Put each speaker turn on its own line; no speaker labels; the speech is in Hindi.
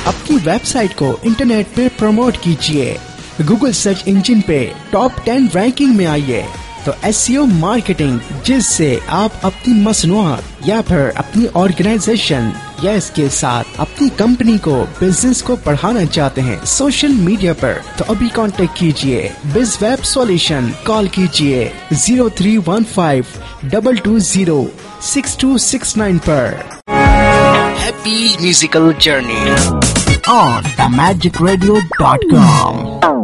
अपनी वेबसाइट को इंटरनेट पे प्रमोट कीजिए, गूगल सर्च इंजिन पे टॉप 10 रैंकिंग में आइए। तो एसईओ मार्केटिंग, जिससे आप अपनी मसनूआत या फिर अपनी ऑर्गेनाइजेशन या इसके साथ अपनी कंपनी को, बिजनेस को बढ़ाना चाहते हैं सोशल मीडिया पर, तो अभी कांटेक्ट कीजिए बिज वेब सॉल्यूशन। कॉल कीजिए 0315 220 6269 पर। Happy musical journey on themagicradio.com।